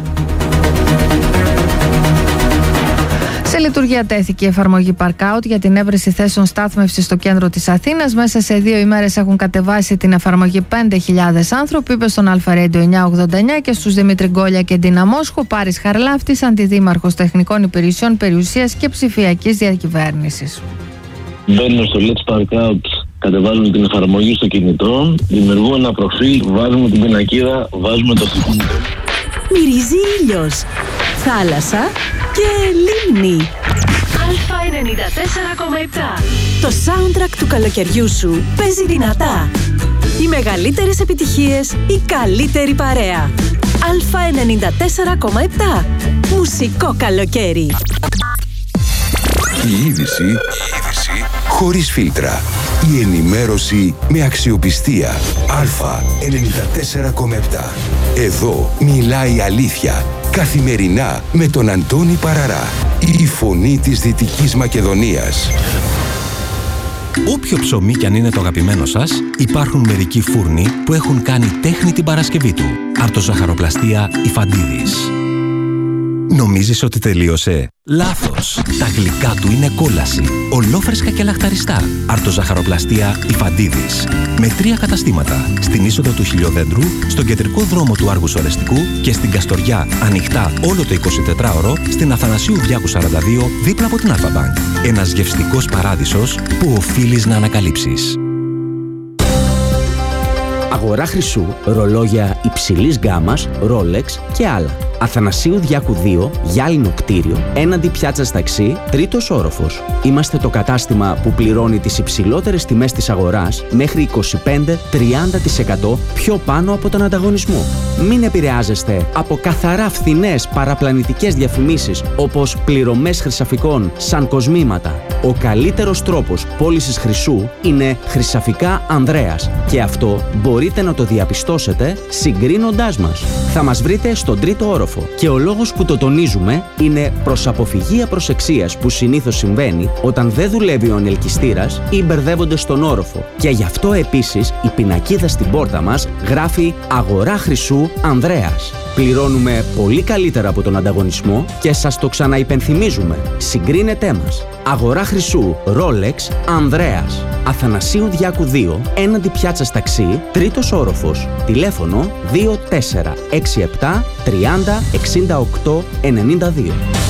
Σε λειτουργία τέθηκε η εφαρμογή Parkout για την έβρεση θέσεων στάθμευσης στο κέντρο της Αθήνας. Μέσα σε 2 ημέρες έχουν κατεβάσει την εφαρμογή 5.000 άνθρωποι, είπε στον Αλφα-Radio 989 και στους Δημήτρη Γκόλια και Ντίνα Μόσχο, Πάρης Χαρλάφτης, αντιδήμαρχος τεχνικών υπηρεσιών περιουσίας και ψηφιακής διακυβέρνησης. Μπαίνουν στο Let's Parkout, κατεβάζουμε την εφαρμογή στο κινητό, δημιουργούμε ένα προφίλ, βάζουμε την πινακίδα, βάζουμε το αυτοκίνητο. Μυρίζει ήλιος, θάλασσα και λίμνη. Αλφα 94,7. Το soundtrack του καλοκαιριού σου παίζει δυνατά. Οι μεγαλύτερες επιτυχίες, η καλύτερη παρέα. Αλφα 94,7. Μουσικό καλοκαίρι. Η είδηση χωρίς φίλτρα. Η ενημέρωση με αξιοπιστία. Αλφα 94,7. Εδώ μιλάει η αλήθεια. Καθημερινά με τον Αντώνη Παραρά. Η φωνή της Δυτικής Μακεδονίας. Όποιο ψωμί κι αν είναι το αγαπημένο σας, υπάρχουν μερικοί φούρνοι που έχουν κάνει τέχνη την Παρασκευή του. Αρτοζαχαροπλαστεία Ιφαντίδης. Νομίζεις ότι τελείωσε? Λάθος! Τα γλυκά του είναι κόλαση. Ολόφρεσκα και λαχταριστά. Αρτοζαχαροπλαστεία Ιφαντίδης. Με 3 καταστήματα. Στην είσοδο του Χιλιοδέντρου, στον κεντρικό δρόμο του Άργους Ορεστικού και στην Καστοριά, ανοιχτά όλο το 24ωρο, στην Αθανασίου Διάκου 42, δίπλα από την Αλφα-Μπανκ. Ένας γευστικός παράδεισος που οφείλεις να ανακαλύψεις. Αγορά χρυσού, ρολόγια υψηλής γκάμας, Rolex και άλλα. Αθανασίου Διάκου 2, γυάλινο κτίριο, έναντι πιάτσας ταξί, 3ος όροφος. Είμαστε το κατάστημα που πληρώνει τις υψηλότερες τιμές της αγοράς μέχρι 25-30% πιο πάνω από τον ανταγωνισμό. Μην επηρεάζεστε από καθαρά φθηνές παραπλανητικές διαφημίσεις όπως πληρωμές χρυσαφικών σαν κοσμήματα. Ο καλύτερος τρόπος πώλησης χρυσού είναι Χρυσαφικά Ανδρέας και αυτό μπορείτε να το διαπιστώσετε συγκρίνοντάς μας. Θα μας βρείτε στον 3ο όροφο. όροφο. Και ο λόγος που το τονίζουμε είναι προς αποφυγή απροσεξίας που συνήθως συμβαίνει όταν δεν δουλεύει ο ανελκυστήρας ή μπερδεύονται στον όροφο. Και γι' αυτό επίσης η πινακίδα στην πόρτα μας γράφει «Αγορά χρυσού Ανδρέας». Πληρώνουμε πολύ καλύτερα από τον ανταγωνισμό και σας το ξαναυπενθυμίζουμε. Συγκρίνετέ μας. Αγορά χρυσού Rolex Ανδρέας. Αθανασίου Διάκου 2, έναντι πιάτσας ταξί, τρίτος όροφος. Τηλέφωνο 2467 30 68 92.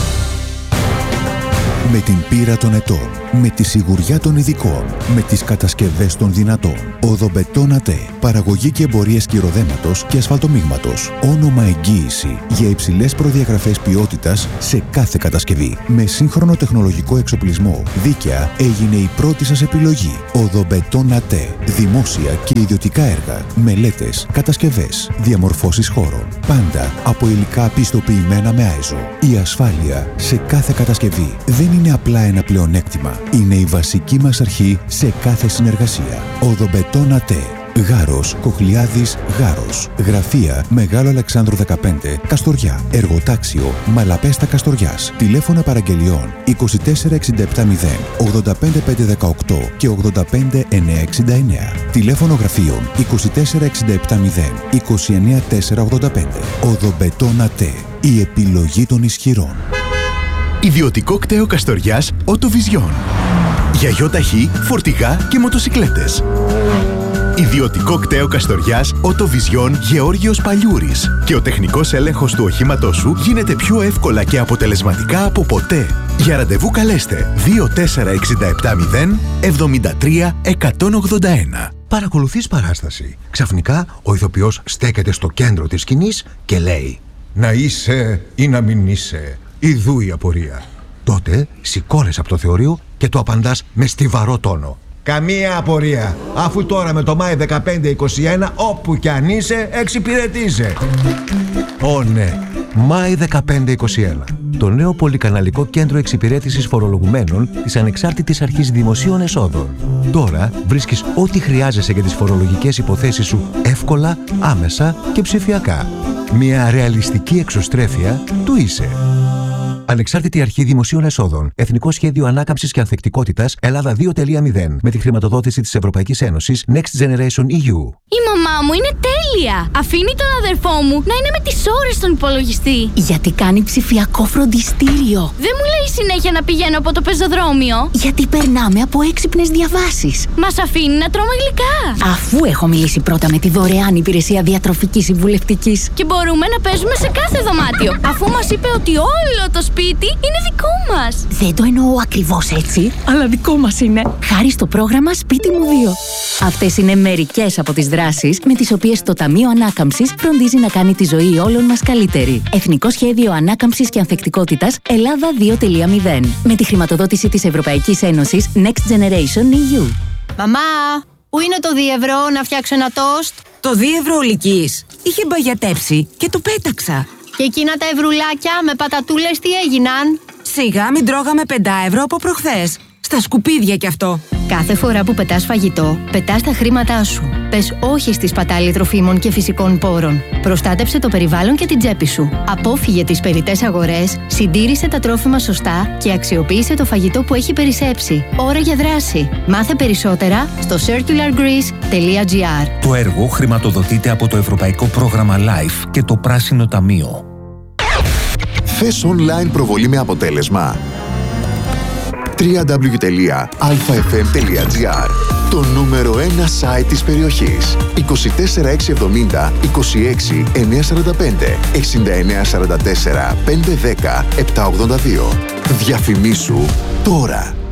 Με την πείρα των ετών, με τη σιγουριά των ειδικών, με τις κατασκευές των δυνατών. Οδομπετόν ΑΤΕ. Παραγωγή και εμπορία σκυροδέματος και ασφαλτομίγματος. Όνομα εγγύηση για υψηλές προδιαγραφές ποιότητας σε κάθε κατασκευή. Με σύγχρονο τεχνολογικό εξοπλισμό. Δίκαια έγινε η πρώτη σας επιλογή. Οδομπετόν ΑΤΕ. Δημόσια και ιδιωτικά έργα. Μελέτες, κατασκευές, διαμορφώσεις χώρων. Πάντα από υλικά πιστοποιημένα με ISO. Η ασφάλεια σε κάθε κατασκευή δεν είναι απλά ένα πλεονέκτημα. Είναι η βασική μας αρχή σε κάθε συνεργασία. Οδομπετόν ΑΤΕ. Γάρος, Κοχλιάδης, Γάρος. Γραφεία Μεγάλο Αλεξάνδρου 15, Καστοριά. Εργοτάξιο Μαλαπέστα Καστοριάς. Τηλέφωνα παραγγελιών 24670 85518 και 85969. Τηλέφωνο γραφείων 24670 29485. Οδομπετόν ΑΤΕ. Η επιλογή των ισχυρών. Ιδιωτικό κτέο Καστοριάς Οτοβιζιόν. Για γιοταχή, φορτηγά και μοτοσικλέτες. Ιδιωτικό κτέο Καστοριάς Οτοβιζιόν Γεώργιος Παλιούρης. Και ο τεχνικός έλεγχος του οχήματός σου γίνεται πιο εύκολα και αποτελεσματικά από ποτέ. Για ραντεβού καλέστε 24670 73 181. Παρακολουθείς παράσταση. Ξαφνικά ο ηθοποιός στέκεται στο κέντρο της σκηνής και λέει «Να είσαι ή να μην είσαι, ιδού η απορία». Τότε σηκώνεσαι από το θεωρείο και του απαντάς με στιβαρό τόνο. «Καμία απορία, αφού τώρα με το Μάη 15-21 όπου κι αν είσαι εξυπηρετείσαι». Ω ναι, Μάη 15-21. Το νέο πολυκαναλικό κέντρο εξυπηρέτησης φορολογουμένων της Ανεξάρτητης Αρχής Δημοσίων Εσόδων. Τώρα βρίσκεις ό,τι χρειάζεσαι για τις φορολογικές υποθέσεις σου εύκολα, άμεσα και ψηφιακά. Μια ρεαλιστική εξωστρέφεια του είσαι. Ανεξάρτητη Αρχή Δημοσίων Εσόδων. Εθνικό Σχέδιο Ανάκαμψης και Ανθεκτικότητας Ελλάδα 2.0. Με τη χρηματοδότηση της Ευρωπαϊκής Ένωσης Next Generation EU. Η μαμά μου είναι τέλεια! Αφήνει τον αδερφό μου να είναι με τις ώρες στον υπολογιστή. Γιατί κάνει ψηφιακό φροντιστήριο. Δεν μου λέει συνέχεια να πηγαίνω από το πεζοδρόμιο. Γιατί περνάμε από έξυπνες διαβάσεις. Μας αφήνει να τρώμε γλυκά. Αφού έχω μιλήσει πρώτα με τη δωρεάν υπηρεσία διατροφικής συμβουλευτικής. Και μπορούμε να παίζουμε σε κάθε δωμάτιο. Αφού μας είπε ότι όλο το σπίτι είναι δικό μας. Δεν το εννοώ ακριβώς έτσι, αλλά δικό μας είναι. Χάρη στο πρόγραμμα Σπίτι μου 2. Αυτές είναι μερικές από τις δράσεις με τις οποίες το Ταμείο Ανάκαμψης φροντίζει να κάνει τη ζωή όλων μας καλύτερη. Εθνικό Σχέδιο Ανάκαμψης και Ανθεκτικότητας Ελλάδα 2.0. Με τη χρηματοδότηση της Ευρωπαϊκής Ένωσης Next Generation EU. Μαμά, πού είναι το 2 ευρώ να φτιάξω ένα τόστ? Το 2 ευρώ Λυκής είχε μπαγιατέψει και το πέταξα. Και εκείνα τα ευρουλάκια με πατατούλες τι έγιναν? Σιγά μην τρώγαμε 5 ευρώ από προχθές. Στα σκουπίδια κι αυτό. Κάθε φορά που πετάς φαγητό, πετάς τα χρήματά σου. Πες όχι στη σπατάλη τροφίμων και φυσικών πόρων. Προστάτεψε το περιβάλλον και την τσέπη σου. Απόφυγε τις περιττές αγορές, συντήρησε τα τρόφιμα σωστά και αξιοποίησε το φαγητό που έχει περισσέψει. Ώρα για δράση. Μάθε περισσότερα στο circulargreece.gr. Το έργο χρηματοδοτείται από το Ευρωπαϊκό Πρόγραμμα LIFE και το Πράσινο Ταμείο. Θες online προβολή με αποτέλεσμα? www.alfafm.gr. Το νούμερο 1 site της περιοχής. 24670 26 945 6944 510 782. Διαφημίσου τώρα.